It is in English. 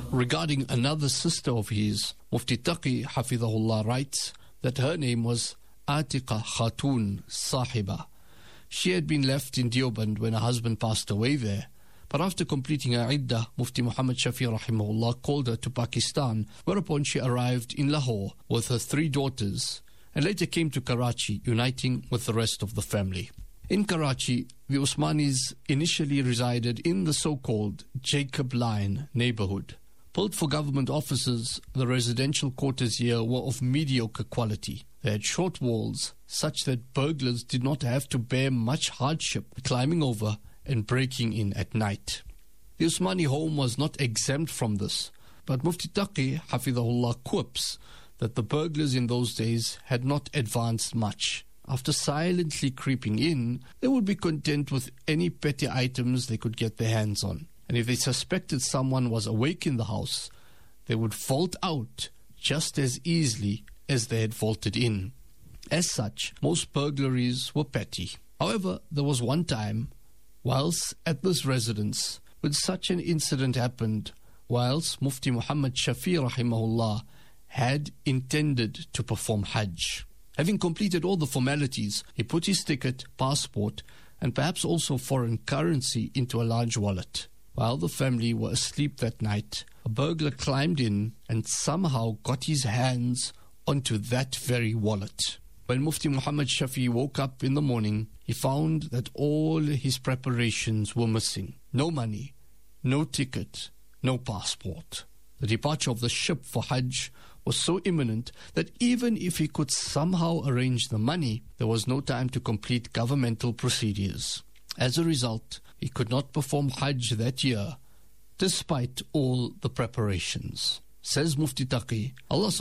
Regarding another sister of his, Mufti Taqi Hafidhahullah writes that her name was Atiqa Khatun Sahiba. She had been left in Deoband when her husband passed away there. But after completing her iddah, Mufti Muhammad Shafi rahimahullah called her to Pakistan, whereupon she arrived in Lahore with her 3 daughters and later came to Karachi, uniting with the rest of the family. In Karachi, the Usmanis initially resided in the so-called Jacob Line neighborhood. Built for government offices, the residential quarters here were of mediocre quality. They had short walls, such that burglars did not have to bear much hardship climbing over and breaking in at night. The Usmani home was not exempt from this, but Mufti Taqi Hafidhahullah quips that the burglars in those days had not advanced much. After silently creeping in, they would be content with any petty items they could get their hands on. And if they suspected someone was awake in the house, they would vault out just as easily as they had vaulted in. As such, most burglaries were petty. However, there was one time, whilst at this residence, when such an incident happened, whilst Mufti Muhammad Shafi rahimahullah had intended to perform Hajj. Having completed all the formalities, he put his ticket, passport, and perhaps also foreign currency into a large wallet. While the family were asleep that night, a burglar climbed in and somehow got his hands onto that very wallet. When Mufti Muhammad Shafi woke up in the morning, he found that all his preparations were missing. No money, no ticket, no passport. The departure of the ship for Hajj was so imminent that even if he could somehow arrange the money, there was no time to complete governmental procedures. As a result, he could not perform Hajj that year, despite all the preparations. Says Mufti Taqi, Allah